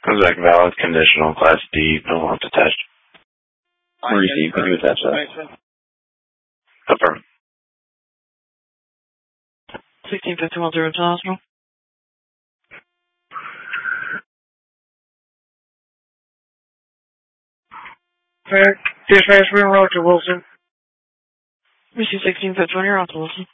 Comes back valid, conditional, class D, no loans attached. Receive, can you attach that? Affirm. 1651 to hospital. Dispatch, we enrolled to Wilson. Receive 1651, you're on to Wilson.